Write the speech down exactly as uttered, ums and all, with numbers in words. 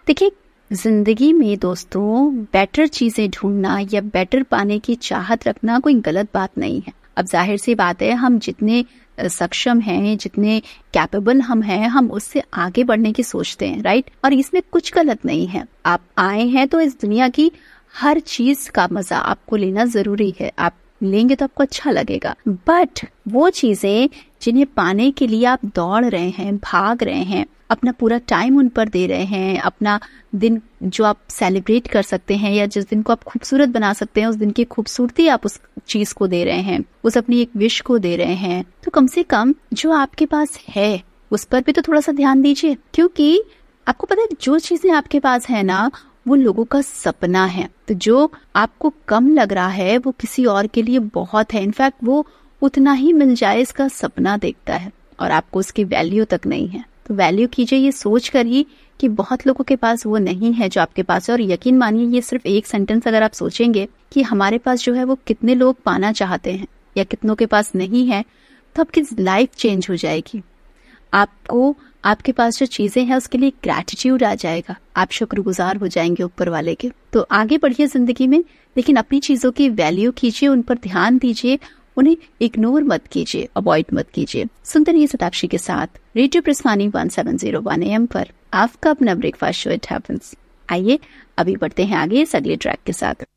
देखिए, जिंदगी में दोस्तों बेटर चीजें ढूंढना या बेटर पाने की चाहत रखना कोई गलत बात नहीं है। अब जाहिर सी बात है, हम जितने सक्षम हैं, जितने कैपेबल हम हैं, हम उससे आगे बढ़ने की सोचते हैं, राइट। और इसमें कुछ गलत नहीं है। आप आए हैं तो इस दुनिया की हर चीज का मजा आपको लेना जरूरी है। आप लेंगे तो आपको अच्छा लगेगा, बट वो चीजें जिन्हें पाने के लिए आप दौड़ रहे हैं, भाग रहे हैं, अपना पूरा टाइम उन पर दे रहे हैं, अपना दिन जो आप सेलिब्रेट कर सकते हैं या जिस दिन को आप खूबसूरत बना सकते हैं, उस दिन की खूबसूरती आप उस चीज को दे रहे हैं, उस अपनी एक विश को दे रहे हैं, तो कम से कम जो आपके पास है उस पर भी तो थोड़ा सा ध्यान दीजिए। क्योंकि आपको पता है, जो चीजें आपके पास है ना, वो लोगों का सपना है। तो जो आपको कम लग रहा है वो किसी और के लिए बहुत है। इनफैक्ट वो उतना ही मिल जाए इसका सपना देखता है और आपको उसकी वैल्यू तक नहीं है। तो वैल्यू कीजिए ये सोच कर ही कि बहुत लोगों के पास वो नहीं है जो आपके पास है। और यकीन मानिए, ये सिर्फ एक सेंटेंस अगर आप सोचेंगे कि हमारे पास जो है वो कितने लोग पाना चाहते हैं या कितनों के पास नहीं है, तो आपकी लाइफ चेंज हो जाएगी। आपको आपके पास जो चीजें हैं उसके लिए ग्रैटिट्यूड आ जाएगा, आप शुक्रगुजार हो जाएंगे ऊपर वाले के। तो आगे बढ़िए जिंदगी में, लेकिन अपनी चीजों की वैल्यू कीजिए, उन पर ध्यान दीजिए, उन्हें इग्नोर मत कीजिए, अवॉइड मत कीजिए। सुनते रहिए सताक्षी के साथ radio प्रस्थानी one seven zero one M पर, आपका अपना ब्रेकफास्ट शो इट हैपेंस। आइए अभी बढ़ते हैं आगे इस अगले ट्रैक के साथ।